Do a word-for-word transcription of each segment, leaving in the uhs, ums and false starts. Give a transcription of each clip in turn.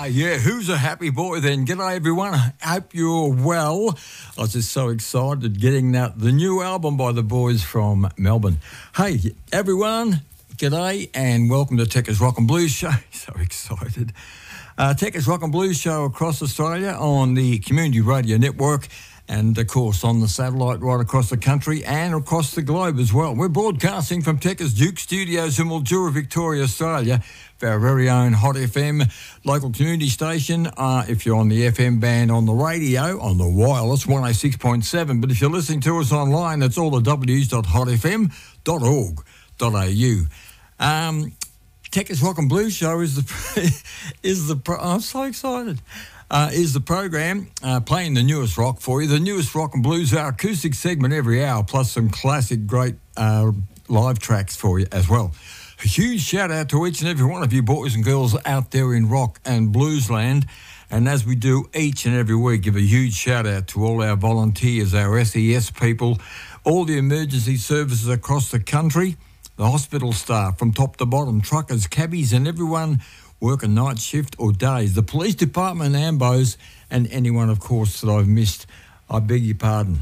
Ah, yeah, who's a happy boy then? G'day everyone, hope you're well. I was just so excited getting that, the new album by the boys from Melbourne. Hey everyone, g'day and welcome to Techers Rock and Blues Show. So excited. Uh, Techers Rock and Blues Show across Australia on the Community Radio Network and, of course, on the satellite right across the country and across the globe as well. We're broadcasting from Techers Duke Studios in Mildura, Victoria, Australia, for our very own Hot F M local community station. Uh, if you're on the F M band on the radio, on the wireless, one oh six point seven. But if you're listening to us online, it's all the w's dot hot f m dot org dot a u. Um, Techers Rock and Blues Show is the is the pro- I'm so excited. Uh, is the program uh, playing the newest rock for you, the newest rock and blues, our acoustic segment every hour, plus some classic great uh, live tracks for you as well. A huge shout out to each and every one of you boys and girls out there in rock and blues land. And as we do each and every week, give a huge shout out to all our volunteers, our S E S people, all the emergency services across the country, the hospital staff from top to bottom, truckers, cabbies and everyone working night shift or days, the police department, Ambos, and anyone, of course, that I've missed. I beg your pardon.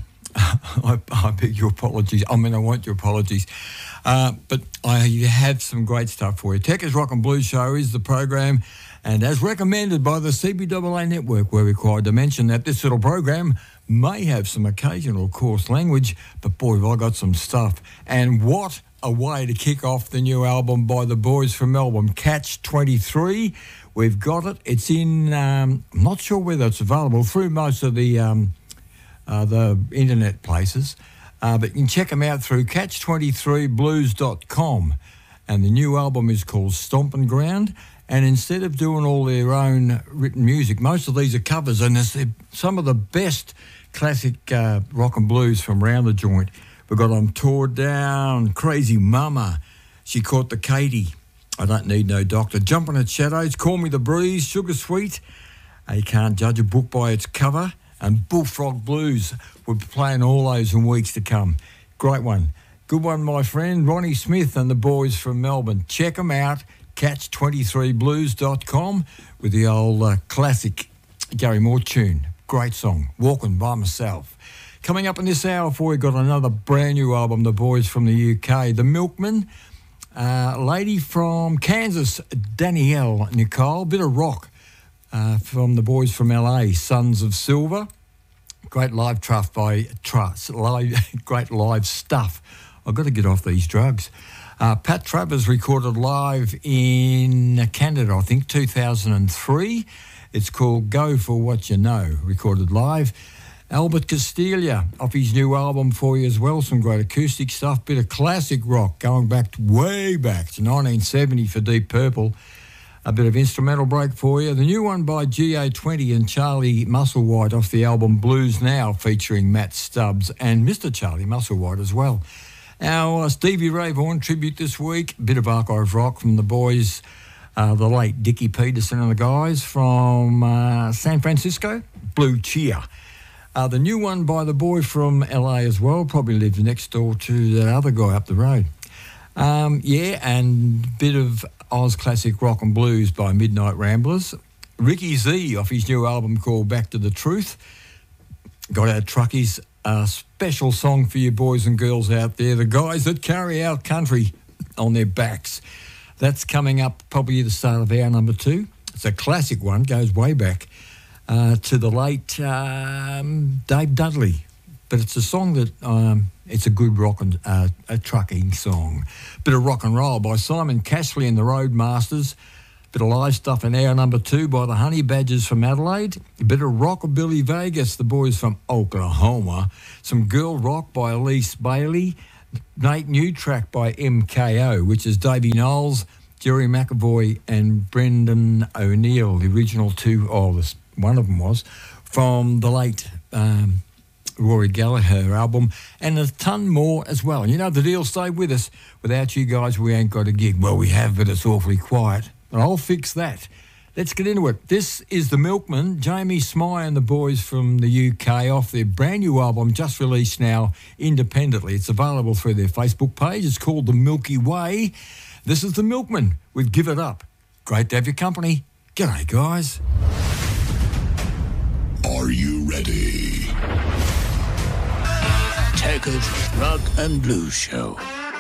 I, I beg your apologies. I mean, I want your apologies. Uh, but I have some great stuff for you. Techers Rock and Blues Show is the program, and as recommended by the C B A A Network, we're required to mention that this little program may have some occasional coarse language, but boy, have I got some stuff. And what a way to kick off the new album by the boys from Melbourne, Catch twenty-three. We've got it. It's in, um, I'm not sure whether it's available through most of the um, uh, the internet places, uh, but you can check them out through catch twenty-three blues dot com. And the new album is called Stompin' Ground. And instead of doing all their own written music, most of these are covers, and it's some of the best classic uh, rock and blues from round the joint. We've got I'm Tore Down, Crazy Mama, She Caught the Katie, I Don't Need No Doctor, Jumping at Shadows, Call Me the Breeze, Sugar Sweet, uh, You Can't Judge a Book by Its Cover, and Bullfrog Blues. We'll be playing all those in weeks to come. Great one. Good one, my friend. Ronnie Smith and the boys from Melbourne. Check them out, catch twenty-three blues dot com, with the old uh, classic Gary Moore tune. Great song, Walking by Myself. Coming up in this hour for you, got another brand new album, the boys from the U K, The Milkmen, uh, lady from Kansas, Danielle Nicole, bit of rock uh, from the boys from L A, Sons of Silver. Great live truff by Truss, live, great live stuff. I've got to get off these drugs. Uh, Pat Travers recorded live in Canada, I think, two thousand three. It's called Go For What You Know, recorded live. Albert Castilla off his new album for you as well. Some great acoustic stuff, bit of classic rock going back to, way back to nineteen seventy for Deep Purple. A bit of instrumental break for you. The new one by G A twenty and Charlie Musselwhite off the album Blues Now, featuring Matt Stubbs and Mister Charlie Musselwhite as well. Our uh, Stevie Ray Vaughan tribute this week, bit of archive rock from the boys, uh, the late Dickie Peterson and the guys from uh, San Francisco, Blue Cheer. Uh, the new one by the boy from L A as well, probably lives next door to that other guy up the road. Um, yeah, and bit of Oz classic rock and blues by Midnight Ramblers. Ricky Z off his new album called Back to the Truth. Got our truckies, a special song for you boys and girls out there, the guys that carry our country on their backs. That's coming up probably the start of hour number two. It's a classic one, goes way back. Uh, to the late um, Dave Dudley. But it's a song that, um, it's a good rock and uh, a trucking song. Bit of rock and roll by Simon Cashley and the Roadmasters. Bit of live stuff in hour number two by the Honey Badgers from Adelaide. A bit of Rockabilly Vegas, the boys from Oklahoma. Some girl rock by Elise Bailey. Nate New track by M K O, which is Davey Knowles, Jerry McAvoy and Brendan O'Neill, the original two, oh, this one of them was, from the late um, Rory Gallagher album, and a ton more as well. And you know the deal, stay with us. Without you guys, we ain't got a gig. Well, we have, but it's awfully quiet. But I'll fix that. Let's get into it. This is The Milkmen, Jamie Smye and the boys from the U K off their brand new album, just released now independently. It's available through their Facebook page. It's called The Milky Way. This is The Milkmen with Give It Up. Great to have your company. G'day, guys. Are you ready? Taggart Rock and Blues Show.